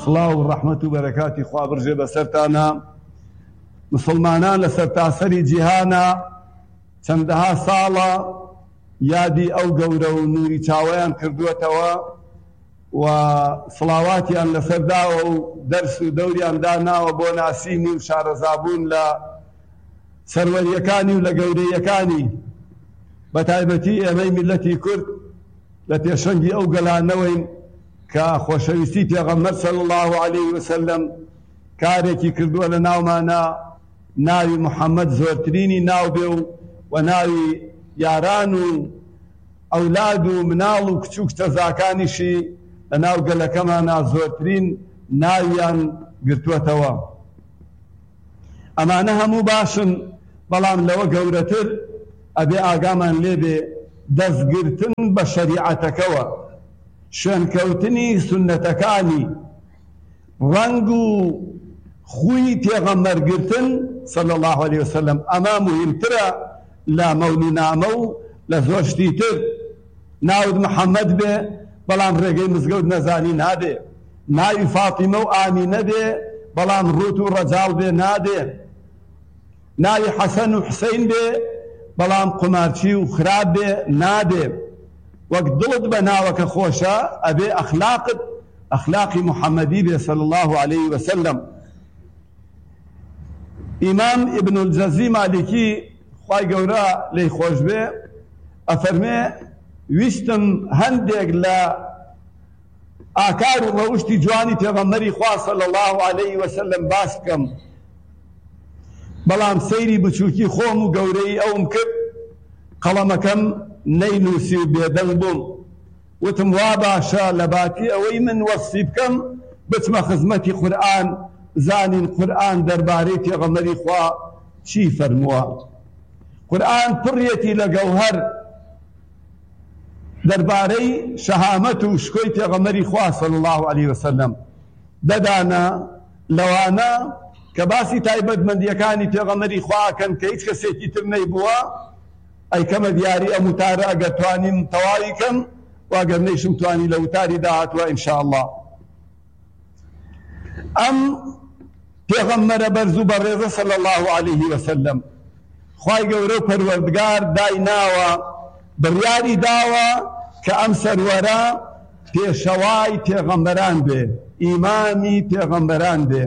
سڵاو و ڕەحمەت و بەرەکاتی خوا بڕژێ بەسەرتانە. مسلمانان لە سەرتاسەری جیهانە چەندەها ساڵە یادی ئەو گەورە و نوری چاوەیان کردووەتەوە و سڵاواتیان لەسەرداوە و دەرس و دەوریان داناوە بۆ ناسینی و شارەزابوون لە سەروەریەکانی و لە گەورەیەکانی بە تایبەتی ئێمەی میلەتی کورد لە پێشەنگی ئەو گەلانەوەین کە خۆشەویستی پێغەمبەر صلی الله علیه وسلم کارێکی کردووە لە ناومانە، ناوی محەممەد زۆرترینی ناو بێ و ناوی یاران و ئەولاد و مناڵ و کچوو کچەزاکانیشی لە ناو گەلەکەمانە زۆرترین ناویان گرتووەتەوە. ئەمانە هەموو باشن، بەڵام لەوە گەورەتر ئەبێ ئاگامان لێبێ دەستگرتن بە شەریعەتەکەوە، شوێنکەوتنی سونەتەکانی، ڕەنگ و خوی پێغەمبەرگرتن صلی الله علیه وسلم ئەمە مهمترە لە مەولونامە و لە زۆر شتی تر. ناود محەممەد بێ بەڵام ڕێگەی مزگەوت نەزانی نادێ، ناوی فاتیمە و ئامینە بێ بەڵام ڕوت و ڕەجاڵ بێ نادێ، ناوی حەسەن و حوسەین بێ بەڵام قومارچی و خراپ بێ نادێ. وەک دڵت بە ناوەکە خۆشە ئەبێ ئەخلاقت ئەخلاقی محەممەدی بێ صلی الله علیه وسلم. ئیمام ئیبن الجەزی مالیکی خوای گەورە لێی خۆش بێ ئەفەرمێ ویستم هەندێک لە ئاکار و ڕەوشتی جوانی پێغەمبەری خوا صلی الله علیه وسلم باس بکەم، بەڵام سەیری بچووکی خۆم و گەورەی ئەوم کرد، قەڵەمەکەم نەینووسی و بێدەنگ بووم. وتم وا باشە لە باتی ئەوەی من وەسی بکەم بچمە خزمەتی قورئان، زانین قورئان دەربارەی پێغەمبەری خوا چی فەرمووە. قورئان پڕیەتی لە گەوهەر دەربارەی شەهامەت و شکۆی پێغەمبەری خوا صلی الله علیه وسلم دەدانە لەوانە کە باسی تایبەتمەندیەکانی پێغەمبەری خواکەن کە هیچ کەسێکی تر نەیبووە، ئەیکەمە دیاری ئەم وتارە ئەگەر توانیم تەواوی کەم واگەر نەیشم توانی لە وتاری داهاتوە ئینشاء الله. ئەم پێغەمبەرە بەرز و بەڕێزە صلی الله علیه وسلم خوای گەورە و پەروەردگار دایناوە، بڕیاری داوە کە ئەم سەروەرە پێشەوای پێغەمبەران بێ، ئیمامی پێغەمبەران بێ.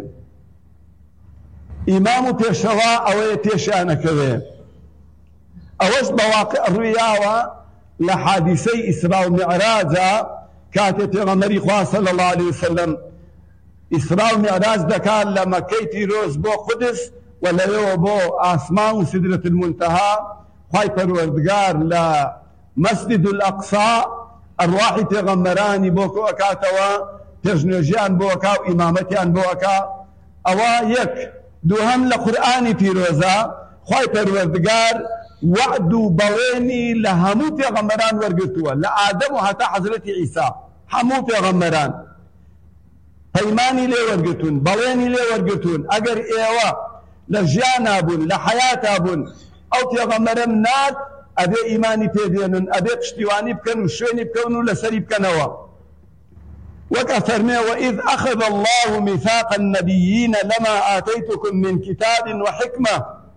ئیمام و پێشەوا ئەوەیە پێشیانەکەوێ. ئەوەش بەواقع ڕوویاوە لە حادیسەی ئیسرا و میعراجە کاتێ پێغەمبەری خوا صلی الله علیه وسلم ئیسرا و میعراج دەکات لە مەکەی پیرۆز بۆ قودس و لەوێوە بۆ ئاسمان و سدرەت المنتەها. خوای پەروەردگار لە مەسجد الأقصا ئەرواحی پێغەمبەرانی بۆ کۆکاتەوە، پێشنوێژیان بۆ ئەکا و ئیمامەتیان بۆ ئەکا. ئەوە یەک. دووهەم لە قورئانی پیرۆزە خوای پەروەردگار وعد و بەڵێنی لە هەموو پێغەمبەران وەرگرتووە، لە ئادەم و هەتا حەزرەتی عیسا هەموو پێغەمبەران پەیمانی لێ وەرگرتوون، بەڵێنی لێ وەرگرتوون. ئەگەر ئێوە لە ژیانا بوون، لە حەیاتا بوون، ئەو پێغەمبەرم نات ئەبێ ئیمانی پێدێنن، ئەبێ پشتیوانی بکەن و شوێنی بکەون و لەسەری بکەنەوە. وەک ئەفەرمێ وإذ أخذ الله ميثاق النبيين لما آتيتكم من كتاب وحكمة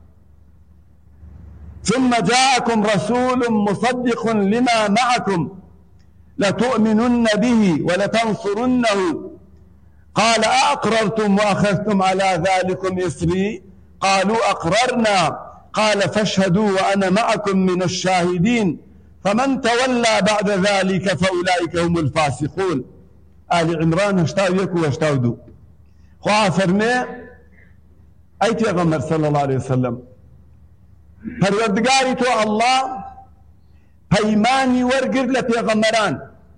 ثم جاءكم رسول مصدق لما معكم لتؤمنن به ولتنصرنه قال أأقررتم وأخذتم على ذلكم إصري قالوا أقررنا قال فاشهدوا وأنا معكم من الشاهدين فمن تولى بعد ذلك فأولئك هم الفاسقون. آل عمران 81 و 82. خوا فەرمێ ئەی پێغەمبەر صلی الله عليه وسلم پەروەردگاری تۆ ئەڵڵا پەیمانی وەرگرت لە پێغەمبەران،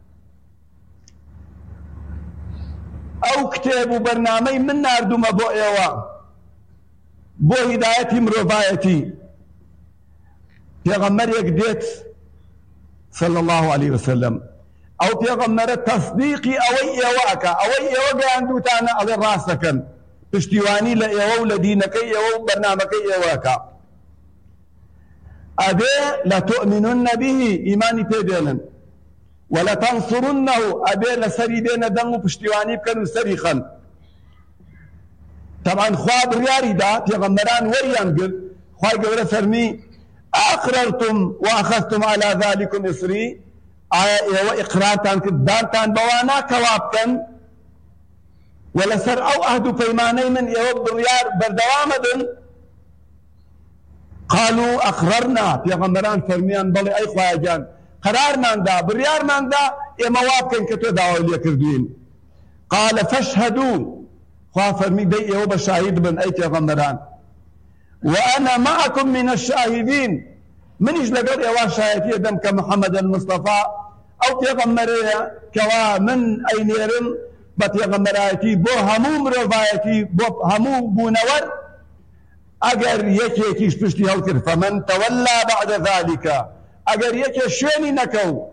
ئەو کتێب و بەرنامەی من ناردوومە بۆ ئێوە بۆ هیدایەتی مرۆڤایەتی. پێغەمبەرێک دێت صلی الله عليه وسلم، ئەو پێغەمبەرە تەصدیقی ئەوەی ئێوە ئەکا، ئەوەی ئێوە گەیاندووتانە ئەڵێ ڕاستەکەن، پشتیوانی لە ئێوە و لە دینەکەی ئێوە و بەرنامەکەی ئێوە ئەکا. ئەبێ لەتؤمنن به ئیمانی پێدێنن، ولتنصرنه أبي لسري بين دم وبشتواني بكن سري خن طبعا خواب رياري دا تيغمران وريان قل خواهي قوله فرمي أقررتم وأخذتم على ذلكم إصري وإقرارتان كدانتان بوانا كوابكن ولسر أو أهدو فيماني من يوب الريار بردوامدن قالوا أقررنا تيغمران فرميان بلي أي خواهي جان قرار من دا بريار من دا موابكن كتو دعوة كردوين قال فاشهدوا خواه فرمي دي يوب الشاهد بن أي تيغمران وأنا معكم من الشاهدين منيش لقد يوا شاهدية دم كمحمد المصطفى أو تيغمرية كوا من أي نيرن بتيغمراتي بو هموم رفايتي بو هموم بونور أجر يكيش بشتي هالكر فمن تولى بعد ذلك أجر يكي شويني نكو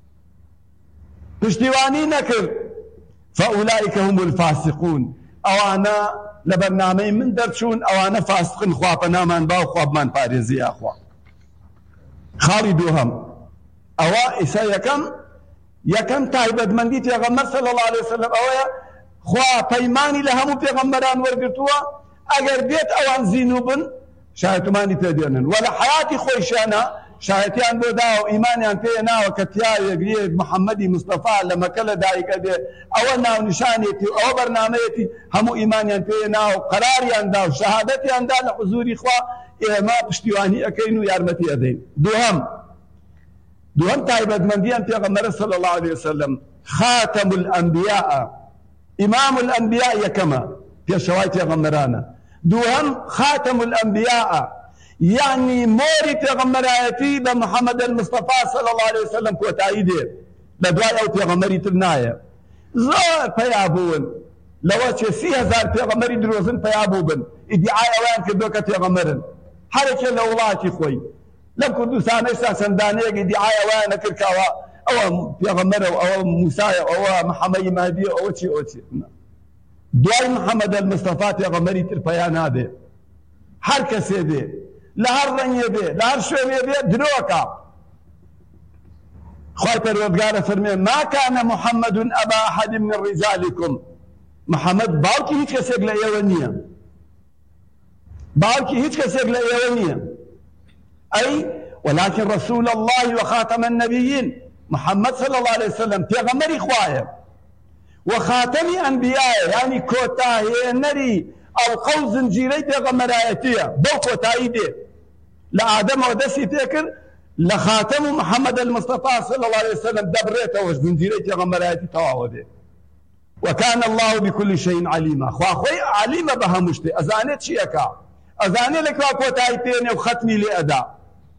بشتيواني نكر فأولئك هم الفاسقون أو أنا لبرنامج من درشون أو أنا فاسقين خواب نامان باو خواب من باريزي أخوا خالدوهم أو إسا يكم تايبد من دي تيغمر صلى الله عليه وسلم أو خوا بيماني لهمو بيغمران ورقتوا أجر بيت أوان زينوبن شاهدتماني تدينن ولا حياتي خويشانا شاهدتيان بوداو إيمانيان بينا وكتيا يقريب محمدي مصطفى لما كلا دايك دي أولنا ونشانيتي أو برناميتي همو إيمانيان بينا وقراريان داو شهادتيان دا لحضوري خوا ما بشتواني أكينو يارمتي أدين دوهم تايبد من ديان تيغمر صلى الله عليه وسلم خاتم الأنبياء إمام الأنبياء يكما في الشوايت يغمرانا دوهم خاتم الأنبياء يعني موري تغمراتي بمحمد المصطفى صلى الله عليه وسلم كوتايدي بدواي أو تغمري ترنايا زار فيابون لو تشي 3000 تغمري دروزن فيابون ادعاء وين كدوكا تغمرن حركة لولاتي خوي لم كنتو سانيسا سندانيك ادعاء وين كركاوا أو تغمر أو موسى أو محمد مهدي أو شيء دواي محمد المصطفى تغمري ترفيان هذا حركة سيدي لهر رنگی بی لهر شویه بی دروکا خواهی پروردگار فرمه ما كان محمد أبا أحد من رجالكم محمد باوکی هیچ کسی اگل ایوانیه باوکی هیچ کسی اگل ایوانیه أي ولكن رسول الله وخاتم النبيين محمد صلى الله عليه وسلم پیغمبر خواهی وخاتم أنبياء يعني كوتاه نري أو قوز زنجيري پیغمبر آياتية بو كوتاهي دي لآدم ودسي تكر لخاتم محمد المصطفى صلى الله عليه وسلم دبريته وش زنجيري پیغمبر آياتي تواهو دي وكان الله بكل شيء عليما خواهي عليم بها مشتي أزانت شيئكا أزاني لك كوتاهي تيني وختمي لأداء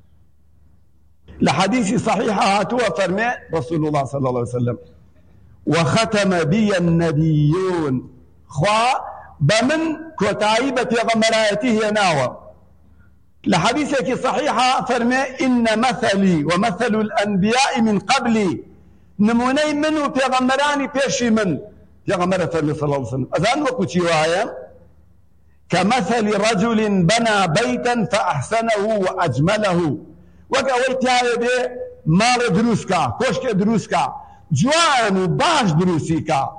لحديث صحيحة هاتوا فرمي رسول الله صلى الله عليه وسلم وختم بي النبيون بمن كتايب بيغمراته ناوى لحديثك صحيحة فرمي إن مثلي ومثل الأنبياء من قبلي نموني منه بيغمراني بيشي من بيغمرة فرمي صلى الله عليه وسلم أذان وكتي وايا كمثل رجل بنى بيتا فأحسنه وأجمله وقويت يا بي مال دروسكا كوشك دروسكا جوان وباش دروسيكا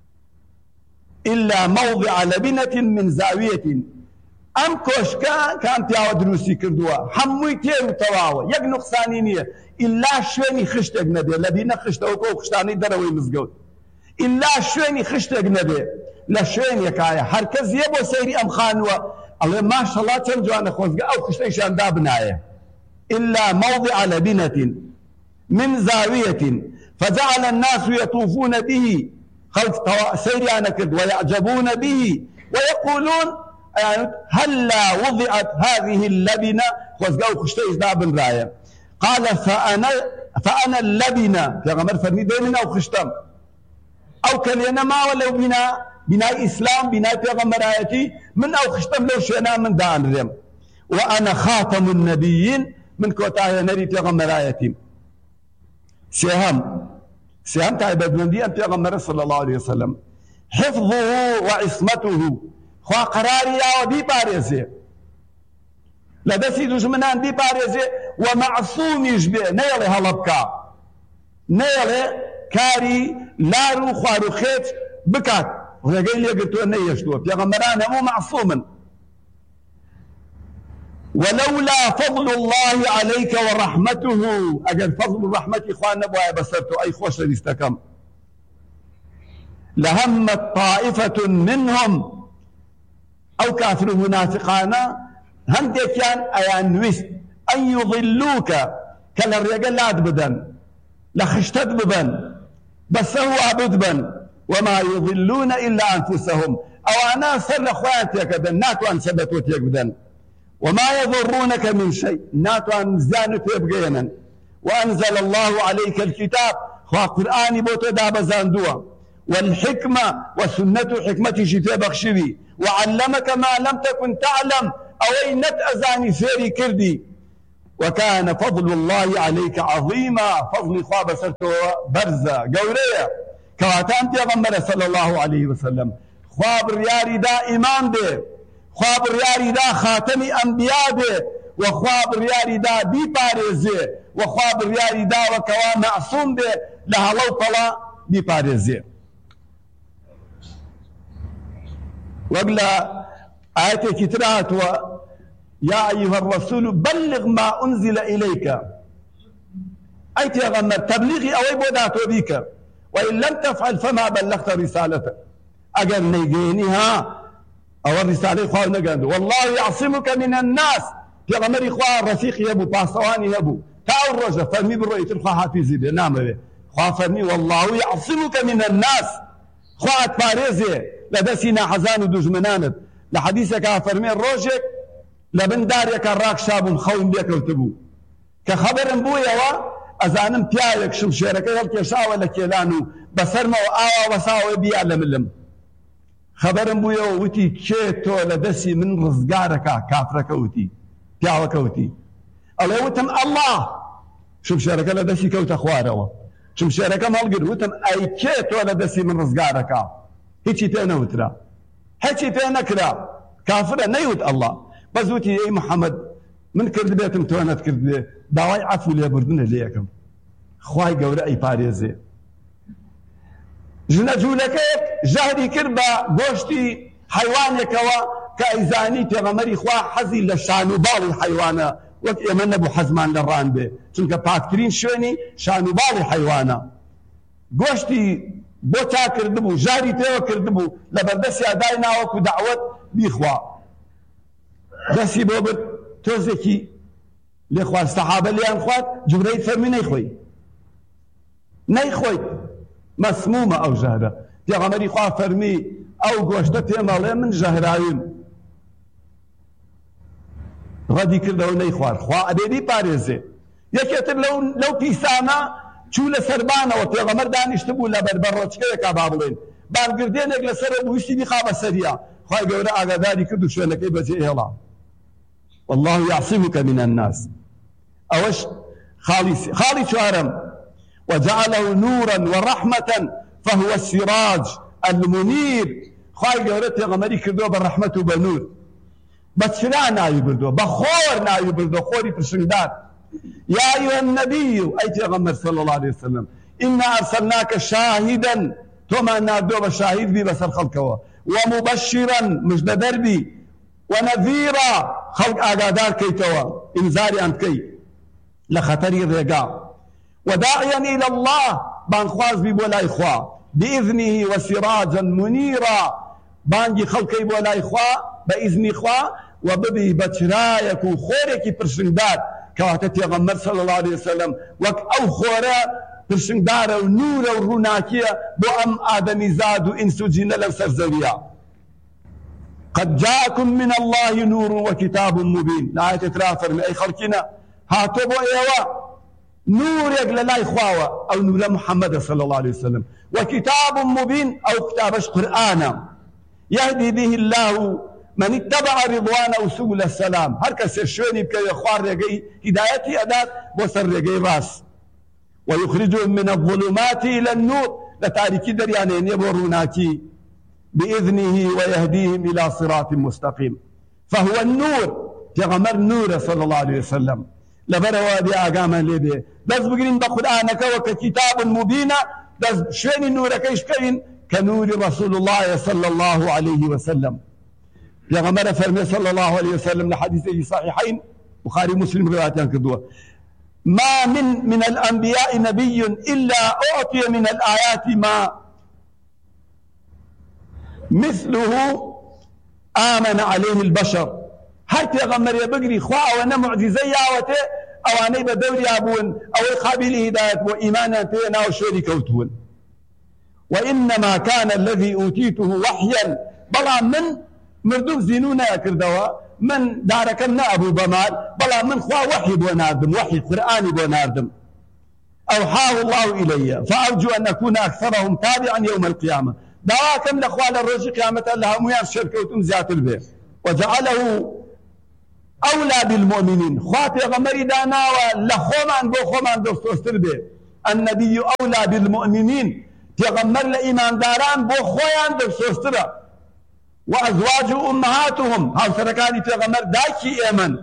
إلا موضع لبنة من زاوية أم كوشكا كان تياو دروسي كردوا حموي تيرو تواوا يك نقصانينية إلا شويني خشت أجنبي لبنة خشت أوكو خشتاني دروي مزقود إلا شويني خشت أجنبي لا شوين يكايا هركز يبو سيري أم خانوا الله ما شاء الله تنجوانا خوزقا أو خشتيشان دابنايا إلا موضع لبنة من زاوية فجعل الناس يطوفون به خلق سيري أنا كد ويعجبون به ويقولون يعني هلا وضعت هذه اللبنة خزقوا خشتيش دابن راية قال فأنا اللبنة يا غمر فرمي بيننا وخشتم أو كلينا ما ولو بناء إسلام بناء يغمر آياتي من أو خشتم لو شئنا من دان رم وأنا خاتم النبيين من كوتاه نري يغمر آياتي سيهم تعبد من دي أنت يغمر صلى الله عليه وسلم حفظه وعصمته خوا قراري ودي باريزي لدسي دشمنان دي باريزي ومعصوم يشبه نيلي هلبكا نەیەڵێ کاری لار و خوار و خێت بکات ڕێگەی لێگرتووە نەیەشتووە پێغەمبەران هەموو معصومن ولولا فضل الله عليك ورحمته اگر فضل الرحمة اخوان نبوها بسرتو اي خوش ريستكم لهمت طائفة منهم او كافر منافقانا هندك كان ايان نويست ان يضلوك كلا الرجال بدن لخشتد ببن بس هو بدبن وما يضلون الا انفسهم او انا سر اخواتك ناتو ان سبتوت بدن وما يضرونك من شيء ناتو أن زانت يبقينا وأنزل الله عليك الكتاب قرآن بوتو داب زاندوا والحكمة وسنة حكمة شتاب بخشبي وعلمك ما لم تكن تعلم أو نت أزاني فيري كردي وكان فضل الله عليك عظيما فضل خواب سرتو برزة قورية كواتان تيغمبر صلى الله عليه وسلم خواب رياري دا إمام دي خواب ریاری دا خاتمی انبیاء دے و خواب ریاری دا بی پارێزێ و خواب ریاری دا وەکەوا معصوم دێ لە هەڵەو پەڵا بی پارێزێ وەک لە ئاەتێکی تر هاتووە یا ئەیها الرەسوول بلغ ما أنزل إليك ئەی پێغەمبەر تەبلیغی ئەوەی بۆ داتۆ بیکە وإن لم تفعل فما بلغت رسالته ئەگەر نەیگەێنی ها او الرسالة خواه نقند والله يعصمك من الناس پیغمبر خواه رفیق يبو پاسواني يبو تاو الرجل فرمي بالرؤية الخواه حافظي بي نام بي خواه فرمي والله يعصمك من الناس خواه اتباريزي لدسينا حزان ودجمناند لحديثك فرمي الرجل لبن داريك الراك شاب خون بيك وتبو كخبر بو يوا ازانم بيايك شمشيرك يلك يشاوى لكيلانو بسرما وآوا وساوى بيعلم اللم خبرم بوویە وتی کێ تۆ لە دەستی من ڕزگارەکە کافرەکە وتی پیاوەکە وتی ئەڵێ وتم ئەڵڵاه شمشێرەکە لە دەستی کەوتە خوارەوە شمشێرەکەم هەڵگرت وتم ئەی کێ تۆ لە دەستی من ڕزگارەکە هیچی پێ نەوترا هیچی پێ نەکرا کافرە نەیوت ئەڵڵا بەس وتی ئەی محەممەد من کرد بێتم تۆ نەتکرد بێ داوای عەفو لێبوردنە لێ یەکەم خوای گەورە ئەی پارێزێ ژنە جوولەکەیەک ژەهری کرد بە گۆشتی حەیوانێکەوە کە ئەیزانی پێغەمبەری خوا حەزی لە شان و باڵی حەیوانە وەک ئێمە نەبوو حەزمان لە ڕان بێ چونکە پاکترین شوێنی شان و باڵی حەیوانە گۆشتی بۆ تا کردبوو ژاری پێوە کردبوو لە بەردەستیا دایناوەکو دەعوەت بیخوا دەستی بۆ برد تۆزێکی لێ خوارد سەحابە لێیان خوارد جوبرەیل فەرمی نەیخۆی نەیخۆی مسمومة أو جهرة پێغەمبەری خوا فەرمی ئەو گۆشتە پێمەڵێ من ژەهراویم ڕەدی کردەوە نەیخوارد خوا ئەبێ بیپارێزێ یەکێتر لەو پیسانە چوو لە سەربانەوە پێغەمبەر دانیشتبوو لە بەربەڕۆچکەیەکا با بڵێن بانگردێنێک لەسەرە بوو ویستی بیخا بە سەریا خوای گەورە ئاگاداری کرد و شوێنەکەی بەجێ هێڵا والله يعصمك من الناس أوش خالي شوارم وجعله نورا ورحمة فهو السراج المنير خواهي قولت يا غمري كردو بالرحمة وبالنور بس شنا ناوي بردو بخور ناوي بردو خوري برشندار يا أيها النبي أيت يا غمر صلى الله عليه وسلم إنا أرسلناك شاهدا توما نادو بشاهد بي بس الخلق ومبشرا مجد دربي ونذيرا خلق آقادار كيتوا إنزاري أنت كي لخطري الرقاء وداعيا إلى الله بانخواز بي بولا إخوة بإذنه وسراجا منيرا بانجي خلقي بولا إخوة بإذن إخوة وببي بچرايك وخورك برشندار كواتت يغمر صلى الله عليه وسلم وك أو خورا برشندار ونور وروناكية بو أم آدمي زاد وإنس جن لنسر زويا قد جاءكم من الله نور وكتاب مبين لا يتترافر من أي خلقنا هاتوا بو إيوا نور يقل لا إخواوة أو نور محمد صلى الله عليه وسلم وكتاب مبين أو كتابش قرآنا يهدي به الله من اتبع رضوانه سبل السلام هركس الشويني بكي يخوار رقي هدايتي أدات بوسر رقي راس ويخرجهم من الظلمات إلى النور لتاريكي دريانين يبوروناكي بإذنه ويهديهم إلى صراط مستقيم فهو النور تغمر نور صلى الله عليه وسلم لبروا دي آقاما لبي دز بقرين بقرآنك وككتاب مبين دز شوين النور كيش كين كنور رسول الله صلى الله عليه وسلم. يا غمرة فرمي صلى الله عليه وسلم لحديثه صحيحين بخاري مسلم رواياتان كدوه ما من الأنبياء نبي إلا أعطي من الآيات ما مثله آمن عليه البشر. هاي غمر يبقري خواء وانا معجزية أواني بدوري أبون أو قابل هداية وإيمانا تينا وشوري كوتون. وإنما كان الذي أوتيته وحيا بلا من مردوك زينونا كردوا من داركنا أبو بمال بلا من خوا وحي بوناردم وحي قرآني بوناردم أوحاه الله إلي فأرجو أن أكون أكثرهم تابعا يوم القيامة. دواكم لأخوال الرجل قيامة الله ميان شركة وتمزيات البيت وجعله أولى بالمؤمنين. خواتي غمري دانا لخومان بو خومان دوستوستر بي النبي أولى بالمؤمنين تغمر لإيمان داران بو خوان دوستوستر وأزواج أمهاتهم هاو سركاني تغمر داكي إيمن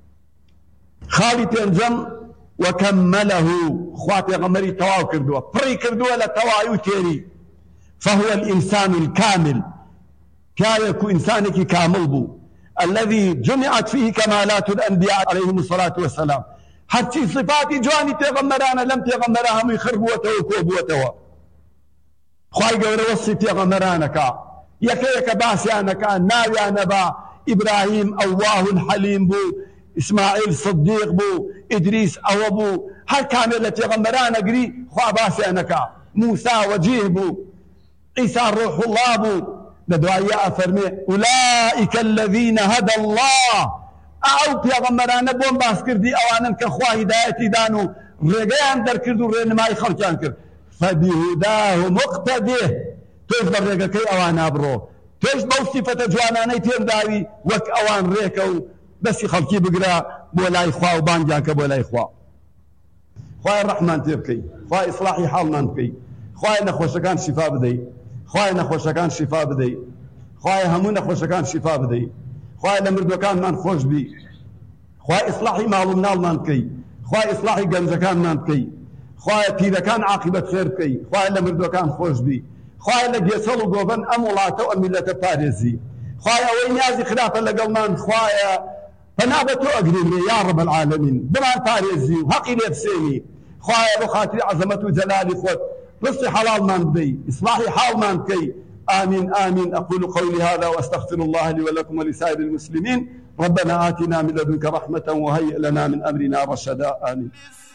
خالي تنجم وكمله خواتي غمري تواو كردوا بري كردوا لتوايو تيري فهو الإنسان الكامل كايكو إنسانك كامل بو الذي جمعت فيه كمالات الأنبياء عليهم الصلاة والسلام. حتى صفات جواني تغمرانا لم تغمرها من خربوته وكوبوته خواهي قول وصي تغمرانك يكيك باسيانك ناوي با إبراهيم أواه حليم بو إسماعيل صديق بو إدريس أو بو هل كاملة تغمرانا قري خواه باسيانك موسى وجيه بو عيسى روح الله بو لدعاء فرمي أولئك الذين هدى الله أو بيغمرانا بوم باسكردي أوانا كخواه هدايتي دانو رقيان در كردو رينماي خلقان كرد فبهداه مقتده توش در رقاكي أوانا برو توش بو صفة جواناني تيم داوي وك أوان ريكو بس خلقي بقرا بولاي خواه وبانجاك بولاي خواه. خواه الرحمن تبكي خواه إصلاحي حالنا نبكي خواه نخوشكان شفاء بدي خواه نخوشكان شفاء بدي خواه همون نخوشكان شفاء بدي خواه لمردوكان من خوش بي خواه إصلاحي معلوم نال نبكي خواه إصلاحي قنزكان نبكي خواه تيركان عاقبة خير بكي خواه لمردوكان خوش بي خواه لجيسل وقوبان أمولاته والملة باريزي خواه أوين يازي خلافة لقلمان خواه فنابتو أقريب يا رب العالمين بران باريزي وحقي ليبسيني خواه بخاطر عظمة وجلال خوت رصي حلال ما نبي إصلاحي حال ما نبكي. آمين آمين. أقول قولي هذا وأستغفر الله لي ولكم ولسائر المسلمين. ربنا آتنا من لدنك رحمة وهيئ لنا من أمرنا رشدا. آمين.